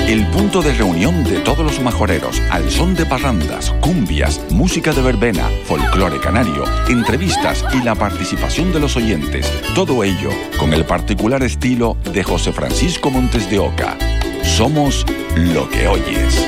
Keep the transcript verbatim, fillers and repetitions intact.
el punto de reunión de todos los majoreros, al son de parrandas, cumbias, música de verbena, folclore canario, entrevistas y la participación de los oyentes. Todo ello con el particular estilo de José Francisco Montes de Oca. Somos lo que oyes.